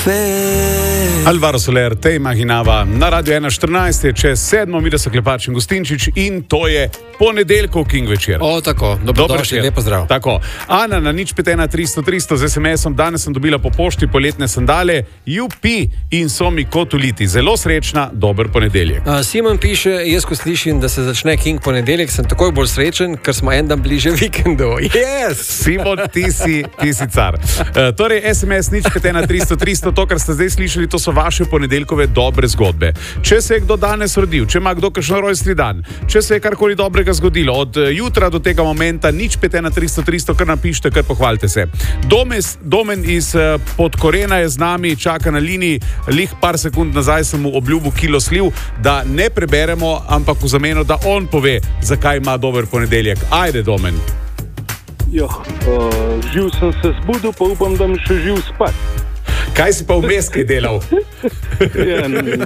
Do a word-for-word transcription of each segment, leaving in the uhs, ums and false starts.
Alvaro Soler, te imaginava na Radio ena štirinajst, je čez sedmo, mi da so Klepač in Gustinčič in to je ponedeljkov King večer. O, tako, dobrodošli, lepo zdrav. Tako, Ana na nič pet ena tristo tristo z es em esom, danes sem dobila po pošti poletne sandale, jupi in so mi kot uliti. Zelo srečna, dober ponedeljek. Uh, Simon piše, jaz ko slišim, da se začne King ponedeljek, sem takoj bolj srečen, ker smo en dan bliže vikendu. Yes! Simon, ti si, ti si car. Uh, torej, es em es nič pet ena tristo tristo, to, kar ste zdaj slišali, to so vaše ponedeljkove dobre zgodbe. Če se je kdo danes rodil, če ima kdo kakšen rojstni dan, če se je karkoli dobrega zgodilo, od jutra do tega momenta, nič pet ena tristo tristo, kar napišite, kar pohvalite se. Domes, Domen iz Podkorena je z nami, čaka na liniji, lih par sekund nazaj sem mu obljubil kilo sliv, da ne preberemo, ampak v zameno, da on pove, zakaj ima dober ponedeljek. Ajde, Domen. Jo, uh, živ sem se zbudil, pa upam, da mi še živ spat. Kaj si pa vmes kaj delal? ja,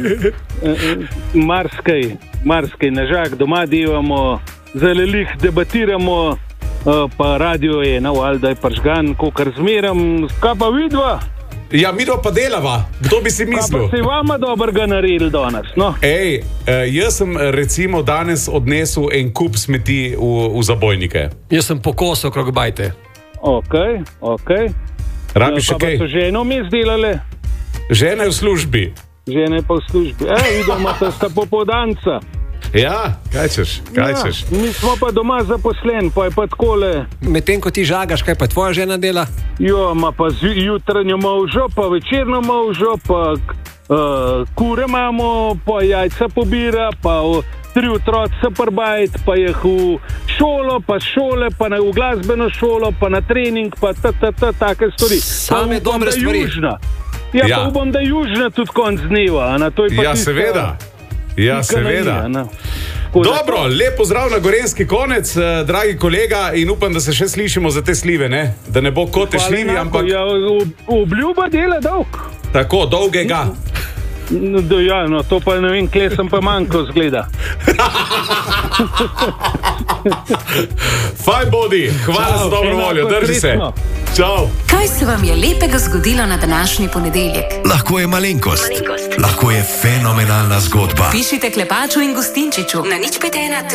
marskaj, marskaj nažak, doma delamo, zelo lih debatiramo, uh, pa radio je na valjda je pržgan, kokar zmeram, kaj pa vidva? Ja, midva pa delava, kdo bi si mislil? Pa si vama dobrega naredili danes, no? Ej, jaz sem recimo danes odnesel en kup smeti v, v zabojnike. Jaz sem pokosal krog bajte. Ok, ok. Rabiš še kaj? kaj? Pa so ženo mi zdelale? Žena je v službi. Žena je pa v službi. Ej, vidoma, ta sta popoldanca. Ja, kaj češ, kaj ja, češ. Mi smo pa doma zaposlen, pa je pa takole. Medtem ko ti žagaš, kaj pa tvoja žena dela? Jo, ima pa jutranjo molžo, pa večerno molžo, pa uh, kure imamo, pa jajca pobira, pa uh, tri otroci se prbajt, pa jih v šolo, pa šole, pa na, v glasbeno šolo, pa na trening, pa ta, ta, ta, take stvari. Same upam, dobre stvari. Južna. Ja, ja, pa upam, da je južna tudi konc dneva. Na, to je pa ja, tista, seveda. Ja, seveda. Nija, Dobro, lep pozdrav na gorenski konec, eh, dragi kolega, in upam, da se še slišimo za te slive, ne? Da ne bo kot te šlivi, ampak... Ja, obljuba dela dolg. Tako, dolgega. No, ja, no, to pa ne vem, kje sem pa manjko zgleda. Fajn bodi, hvala za dobro voljo, drži se. Čau. Kaj se vam je lepega zgodilo na današnji ponedeljek? Lahko je malenkost, malenkost. Lahko je fenomenalna zgodba. Pišite Klepaču in Gustinčiču na nič pet ena tri.